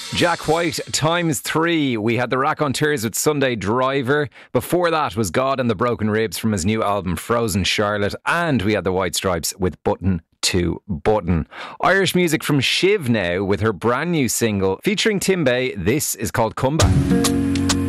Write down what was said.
Jack White ×3. We had the Raconteurs with Sunday Driver. Before that was God and the Broken Ribs from his new album Frozen Charlotte. And we had the White Stripes with Button to Button. Irish music from Shiv now with her brand new single featuring Timbe. This is called Comeback.